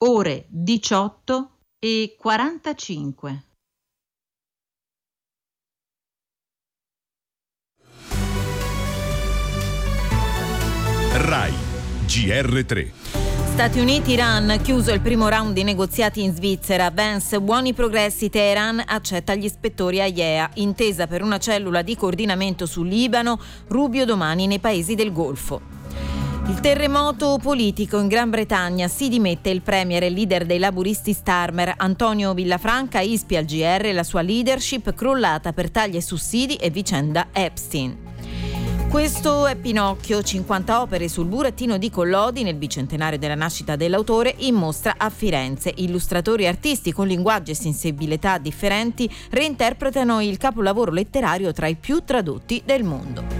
ore 18:45. RAI GR3. Stati Uniti-Iran, chiuso il primo round di negoziati in Svizzera. Vance, buoni progressi, Teheran accetta gli ispettori AIEA, intesa per una cellula di coordinamento sul Libano, Rubio domani nei paesi del Golfo. Il terremoto politico in Gran Bretagna, si dimette il premier e leader dei laburisti Starmer. Antonio Villafranca ispia al GR la sua leadership crollata per tagli ai sussidi e vicenda Epstein. Questo è Pinocchio, 50 opere sul burattino di Collodi nel bicentenario della nascita dell'autore in mostra a Firenze. Illustratori e artisti con linguaggi e sensibilità differenti reinterpretano il capolavoro letterario tra i più tradotti del mondo.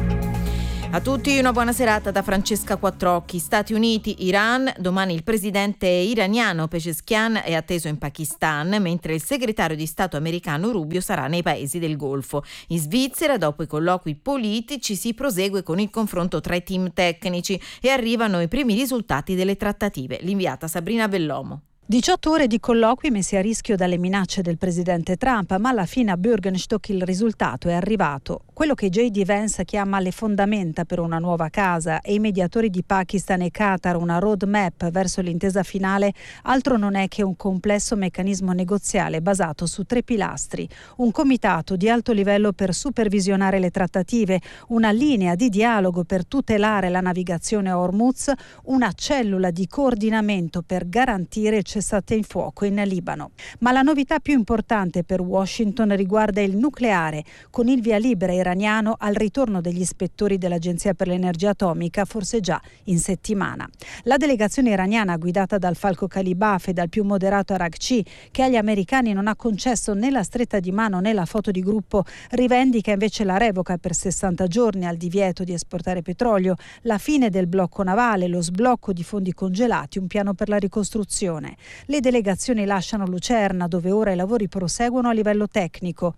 A tutti una buona serata da Francesca Quattrocchi. Stati Uniti, Iran, domani il presidente iraniano Pezeshkian è atteso in Pakistan, mentre il segretario di Stato americano Rubio sarà nei paesi del Golfo. In Svizzera, dopo i colloqui politici, si prosegue con il confronto tra i team tecnici e arrivano i primi risultati delle trattative. L'inviata Sabrina Bellomo. 18 ore di colloqui messi a rischio dalle minacce del presidente Trump, ma alla fine a Bürgenstock il risultato è arrivato. Quello che J.D. Vance chiama le fondamenta per una nuova casa e i mediatori di Pakistan e Qatar una roadmap verso l'intesa finale, altro non è che un complesso meccanismo negoziale basato su 3 pilastri. Un comitato di alto livello per supervisionare le trattative, una linea di dialogo per tutelare la navigazione a Hormuz, una cellula di coordinamento per garantire il cessate il fuoco in Libano. Ma la novità più importante per Washington riguarda il nucleare, con il via libera iraniano al ritorno degli ispettori dell'Agenzia per l'Energia Atomica, forse già in settimana. La delegazione iraniana, guidata dal falco Calibaf e dal più moderato Araghchi, che agli americani non ha concesso né la stretta di mano né la foto di gruppo, rivendica invece la revoca per 60 giorni al divieto di esportare petrolio, la fine del blocco navale, lo sblocco di fondi congelati, un piano per la ricostruzione. Le delegazioni lasciano Lucerna, dove ora i lavori proseguono a livello tecnico.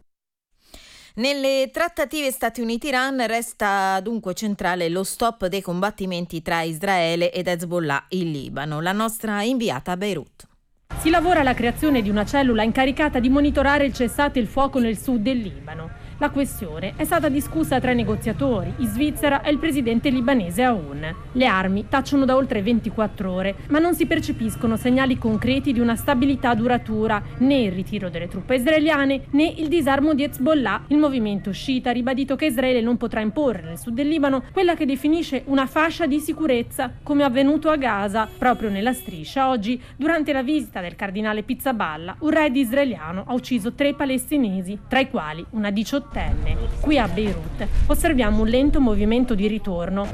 Nelle trattative Stati Uniti-Iran resta dunque centrale lo stop dei combattimenti tra Israele ed Hezbollah in Libano. La nostra inviata a Beirut. Si lavora alla creazione di una cellula incaricata di monitorare il cessate il fuoco nel sud del Libano. La questione è stata discussa tra i negoziatori, in Svizzera e il presidente libanese Aoun. Le armi tacciono da oltre 24 ore, ma non si percepiscono segnali concreti di una stabilità duratura, né il ritiro delle truppe israeliane, né il disarmo di Hezbollah. Il movimento sciita ha ribadito che Israele non potrà imporre nel sud del Libano quella che definisce una fascia di sicurezza, come avvenuto a Gaza. Proprio nella striscia, oggi, durante la visita del cardinale Pizzaballa, un raid israeliano ha ucciso 3 palestinesi, tra i quali una 18enne. Qui a Beirut osserviamo un lento movimento di ritorno.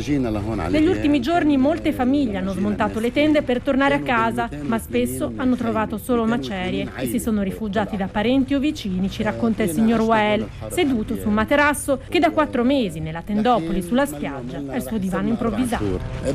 Negli ultimi giorni molte famiglie hanno smontato le tende per tornare a casa, ma spesso hanno trovato solo macerie e si sono rifugiati da parenti o vicini, ci racconta il signor Wael, seduto su un materasso che da 4 mesi nella tendopoli sulla spiaggia è il suo divano improvvisato.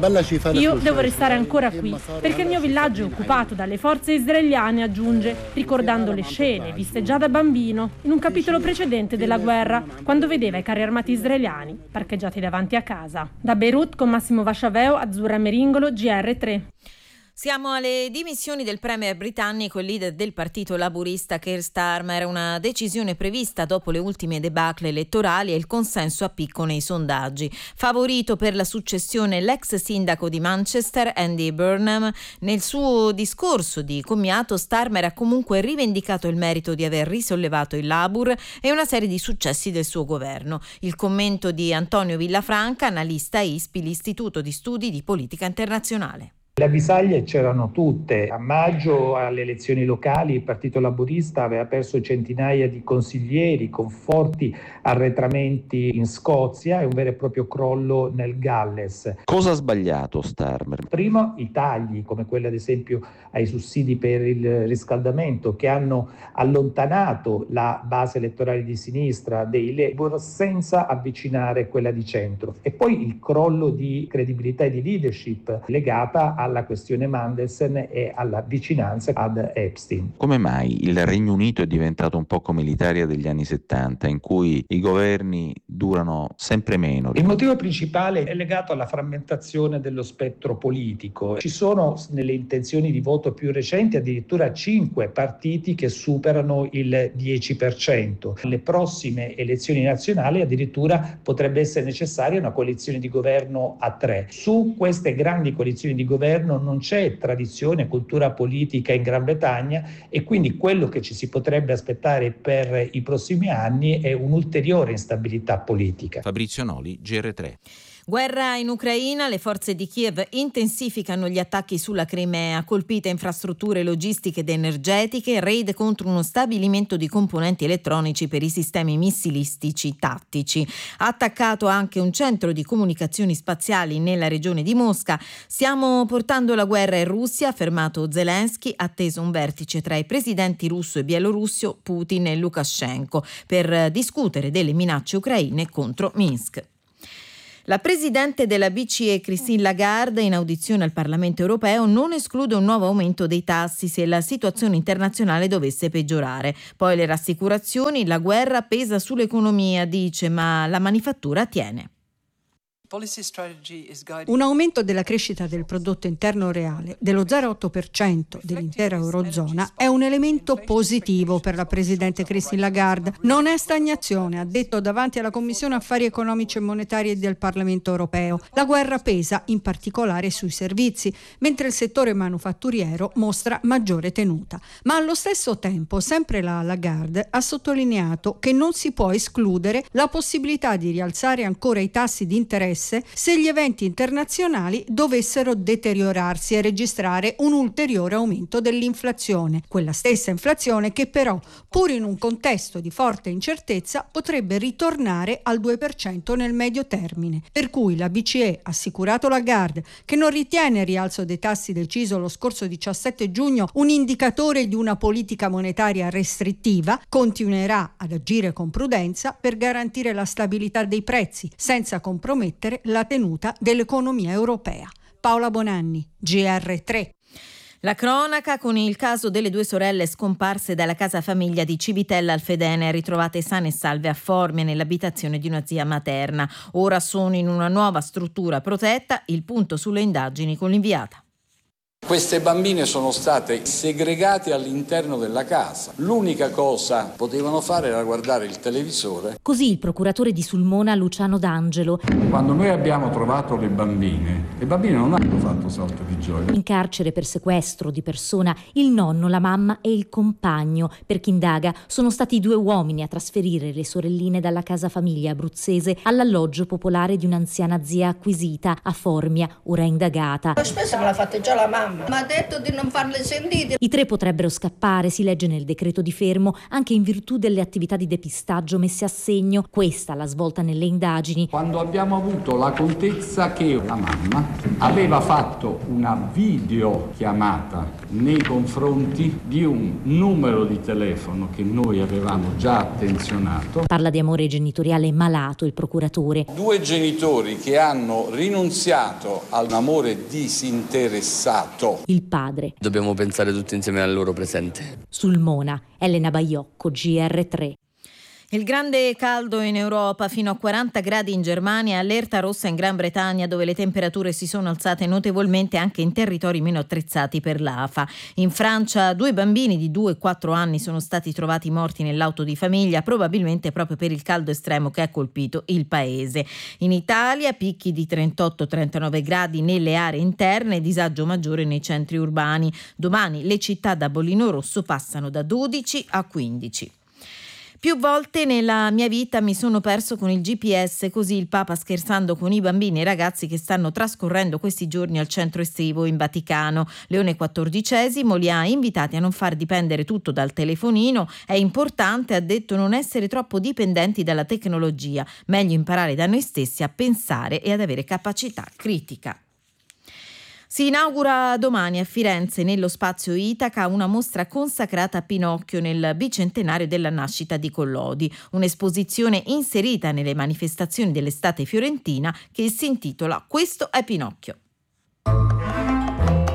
Io devo restare ancora qui perché il mio villaggio è occupato dalle forze israeliane, aggiunge, ricordando le scene viste già da bambino in un capitolo precedente della guerra, quando vedeva i carri armati israeliani parcheggiati davanti a casa. Da Beirut con Massimo Vasciaveo, Azzurra Meringolo, GR3. Siamo alle dimissioni del premier britannico e leader del partito laburista Keir Starmer, una decisione prevista dopo le ultime debacle elettorali e il consenso a picco nei sondaggi. Favorito per la successione l'ex sindaco di Manchester, Andy Burnham. Nel suo discorso di commiato Starmer ha comunque rivendicato il merito di aver risollevato il Labour e una serie di successi del suo governo. Il commento di Antonio Villafranca, analista ISPI, l'Istituto di Studi di Politica Internazionale. Le avvisaglie c'erano tutte. A maggio, alle elezioni locali, il Partito Laburista aveva perso centinaia di consiglieri con forti arretramenti in Scozia e un vero e proprio crollo nel Galles. Cosa ha sbagliato Starmer? Primo, i tagli, come quelli ad esempio ai sussidi per il riscaldamento, che hanno allontanato la base elettorale di sinistra dei Labour senza avvicinare quella di centro. E poi il crollo di credibilità e di leadership legata alla questione Mandelsen e alla vicinanza ad Epstein. Come mai il Regno Unito è diventato un po' come l'Italia degli anni 70, in cui i governi durano sempre meno? Il motivo principale è legato alla frammentazione dello spettro politico. Ci sono nelle intenzioni di voto più recenti addirittura 5 partiti che superano il 10%. Nelle prossime elezioni nazionali addirittura potrebbe essere necessaria una coalizione di governo a 3. Su queste grandi coalizioni di governo non c'è tradizione, cultura politica in Gran Bretagna e quindi quello che ci si potrebbe aspettare per i prossimi anni è un'ulteriore instabilità politica. Fabrizio Noli, GR3. Guerra in Ucraina, le forze di Kiev intensificano gli attacchi sulla Crimea, colpite infrastrutture logistiche ed energetiche, raid contro uno stabilimento di componenti elettronici per i sistemi missilistici tattici. Ha attaccato anche un centro di comunicazioni spaziali nella regione di Mosca. Stiamo portando la guerra in Russia, ha affermato Zelensky, atteso un vertice tra i presidenti russo e bielorusso, Putin e Lukashenko, per discutere delle minacce ucraine contro Minsk. La presidente della BCE, Christine Lagarde, in audizione al Parlamento europeo, non esclude un nuovo aumento dei tassi se la situazione internazionale dovesse peggiorare. Poi le rassicurazioni, la guerra pesa sull'economia, dice, ma la manifattura tiene. Un aumento della crescita del prodotto interno reale dello 0,8% dell'intera Eurozona è un elemento positivo per la Presidente Christine Lagarde. Non è stagnazione, ha detto davanti alla Commissione Affari Economici e Monetari del Parlamento Europeo. La guerra pesa in particolare sui servizi, mentre il settore manufatturiero mostra maggiore tenuta. Ma allo stesso tempo, sempre la Lagarde ha sottolineato che non si può escludere la possibilità di rialzare ancora i tassi di interesse se gli eventi internazionali dovessero deteriorarsi e registrare un ulteriore aumento dell'inflazione. Quella stessa inflazione che però, pur in un contesto di forte incertezza, potrebbe ritornare al 2% nel medio termine. Per cui la BCE ha assicurato Lagarde che non ritiene il rialzo dei tassi deciso lo scorso 17 giugno un indicatore di una politica monetaria restrittiva, continuerà ad agire con prudenza per garantire la stabilità dei prezzi, senza compromettere la tenuta dell'economia europea. Paola Bonanni, GR3. La cronaca con il caso delle 2 sorelle scomparse dalla casa famiglia di Civitella al Fedene, ritrovate sane e salve a Formia nell'abitazione di una zia materna. Ora sono in una nuova struttura protetta, il punto sulle indagini con l'inviata. Queste bambine sono state segregate all'interno della casa. L'unica cosa che potevano fare era guardare il televisore. Così il procuratore di Sulmona, Luciano D'Angelo. Quando noi abbiamo trovato le bambine non hanno fatto salto di gioia. In carcere per sequestro di persona, il nonno, la mamma e il compagno. Per chi indaga, sono stati 2 uomini a trasferire le sorelline dalla casa famiglia abruzzese all'alloggio popolare di un'anziana zia acquisita a Formia, ora indagata. Spesso me l'ha fatta già la mamma. Ma ha detto di non farle sentire. I 3 potrebbero scappare, si legge nel decreto di fermo, anche in virtù delle attività di depistaggio messe a segno. Questa la svolta nelle indagini. Quando abbiamo avuto la contezza che la mamma aveva fatto una videochiamata nei confronti di un numero di telefono che noi avevamo già attenzionato. Parla di amore genitoriale malato il procuratore. 2 genitori che hanno rinunziato all'amore disinteressato. Il padre. Dobbiamo pensare tutti insieme al loro presente. Sulmona, Elena Baiocco, GR3. Il grande caldo in Europa, fino a 40 gradi in Germania, allerta rossa in Gran Bretagna, dove le temperature si sono alzate notevolmente anche in territori meno attrezzati per l'AFA. In Francia 2 bambini di 2 e 4 anni sono stati trovati morti nell'auto di famiglia, probabilmente proprio per il caldo estremo che ha colpito il paese. In Italia picchi di 38-39 gradi nelle aree interne, disagio maggiore nei centri urbani. Domani le città da bollino rosso passano da 12 a 15. Più volte nella mia vita mi sono perso con il GPS, così il Papa, scherzando con i bambini e i ragazzi che stanno trascorrendo questi giorni al centro estivo in Vaticano. Leone XIV li ha invitati a non far dipendere tutto dal telefonino. È importante, ha detto, non essere troppo dipendenti dalla tecnologia, meglio imparare da noi stessi a pensare e ad avere capacità critica. Si inaugura domani a Firenze, nello spazio Itaca, una mostra consacrata a Pinocchio nel bicentenario della nascita di Collodi, un'esposizione inserita nelle manifestazioni dell'estate fiorentina che si intitola Questo è Pinocchio.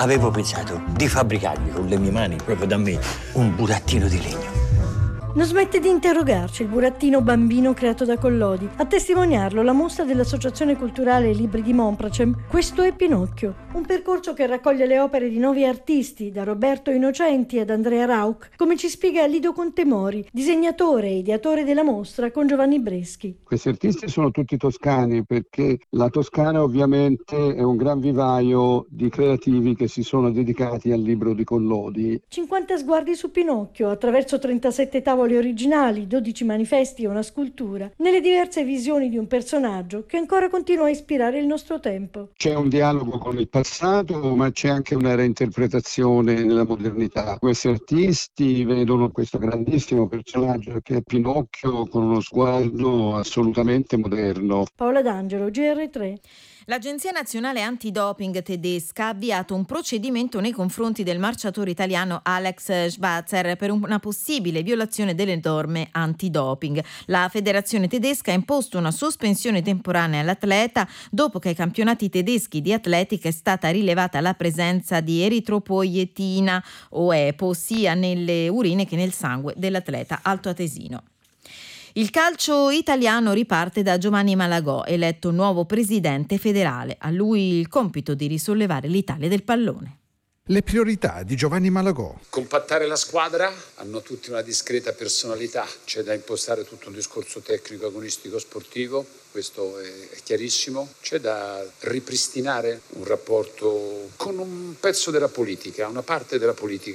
avevo pensato di fabbricarmi con le mie mani, proprio da me, un burattino di legno. Non smette di interrogarci il burattino bambino creato da Collodi. A testimoniarlo la mostra dell'Associazione Culturale Libri di Monpracem, Questo è Pinocchio, un percorso che raccoglie le opere di 9 artisti, da Roberto Innocenti ad Andrea Rauch, come ci spiega Lido Contemori, disegnatore e ideatore della mostra con Giovanni Breschi. Questi artisti sono tutti toscani, perché la Toscana ovviamente è un gran vivaio di creativi che si sono dedicati al libro di Collodi. 50 sguardi su Pinocchio, attraverso 37 tavole originali, 12 manifesti e una scultura, nelle diverse visioni di un personaggio che ancora continua a ispirare il nostro tempo. C'è un dialogo con il passato, ma c'è anche una reinterpretazione nella modernità. Questi artisti vedono questo grandissimo personaggio che è Pinocchio con uno sguardo assolutamente moderno. Paola D'Angelo, GR3. L'Agenzia Nazionale Antidoping tedesca ha avviato un procedimento nei confronti del marciatore italiano Alex Schwarzer per una possibile violazione delle norme antidoping. La federazione tedesca ha imposto una sospensione temporanea all'atleta dopo che ai campionati tedeschi di atletica è stata rilevata la presenza di eritropoietina o EPO sia nelle urine che nel sangue dell'atleta altoatesino. Il calcio italiano riparte da Giovanni Malagò, eletto nuovo presidente federale. A lui il compito di risollevare l'Italia del pallone. Le priorità di Giovanni Malagò. Compattare la squadra, hanno tutti una discreta personalità, c'è da impostare tutto un discorso tecnico, agonistico, sportivo, questo è chiarissimo, c'è da ripristinare un rapporto con un pezzo della politica, una parte della politica.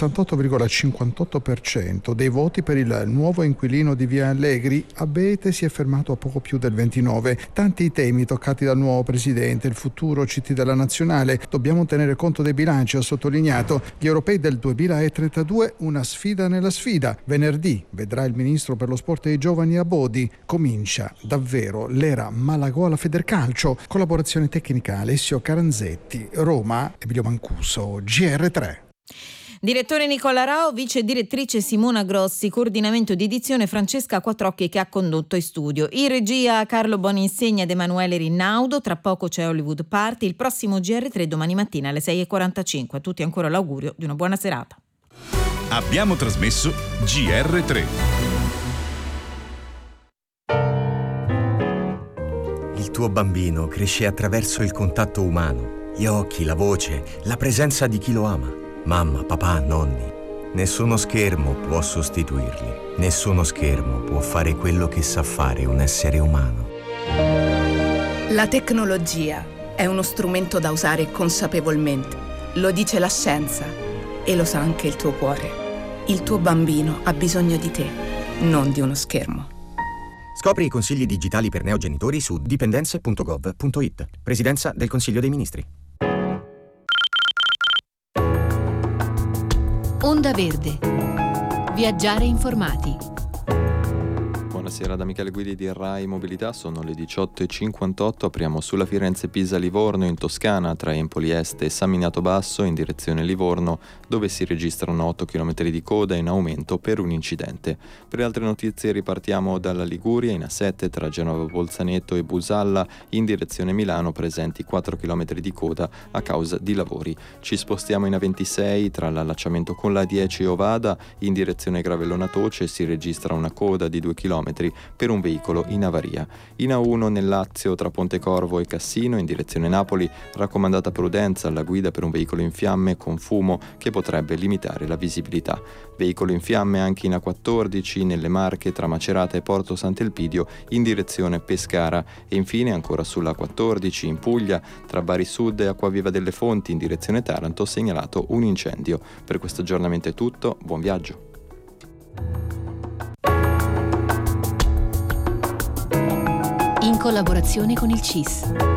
68,58% dei voti per il nuovo inquilino di Via Allegri. Abete si è fermato a poco più del 29%. Tanti i temi toccati dal nuovo presidente, il futuro CT della nazionale. Dobbiamo tenere conto dei bilanci, ha sottolineato. Gli europei del 2032, una sfida nella sfida. Venerdì vedrà il ministro per lo sport e i giovani a Bodi. Comincia davvero l'era Malagò alla Federcalcio. Collaborazione tecnica Alessio Caranzetti. Roma, Emilio Mancuso, GR3. Direttore Nicola Rao, vice direttrice Simona Grossi, coordinamento di edizione Francesca Quattrocchi che ha condotto in studio. In regia Carlo Boninsegna ed Emanuele Rinnaudo, tra poco c'è Hollywood Party, il prossimo GR3 domani mattina alle 6:45. A tutti ancora l'augurio di una buona serata. Abbiamo trasmesso GR3. Il tuo bambino cresce attraverso il contatto umano, gli occhi, la voce, la presenza di chi lo ama. Mamma, papà, nonni. Nessuno schermo può sostituirli. Nessuno schermo può fare quello che sa fare un essere umano. La tecnologia è uno strumento da usare consapevolmente. Lo dice la scienza e lo sa anche il tuo cuore. Il tuo bambino ha bisogno di te, non di uno schermo. Scopri i consigli digitali per neogenitori su dipendenze.gov.it. Presidenza del Consiglio dei Ministri. Onda Verde. Viaggiare informati. Buonasera da Michele Guidi di Rai Mobilità, sono le 18:58, apriamo sulla Firenze-Pisa-Livorno in Toscana tra Empoli Est e San Miniato Basso in direzione Livorno, dove si registrano 8 km di coda in aumento per un incidente. Per le altre notizie ripartiamo dalla Liguria, in A7 tra Genova Bolzaneto e Busalla in direzione Milano presenti 4 km di coda a causa di lavori. Ci spostiamo in A26 tra l'allacciamento con la 10 e Ovada in direzione Gravellona Toce si registra una coda di 2 km per un veicolo in avaria. In A1 nel Lazio tra Pontecorvo e Cassino in direzione Napoli raccomandata prudenza alla guida per un veicolo in fiamme con fumo che potrebbe limitare la visibilità. Veicolo in fiamme anche in A14 nelle Marche tra Macerata e Porto Sant'Elpidio in direzione Pescara e infine ancora sulla A14 in Puglia tra Bari Sud e Acquaviva delle Fonti in direzione Taranto segnalato un incendio. Per questo aggiornamento è tutto, buon viaggio. In collaborazione con il CIS.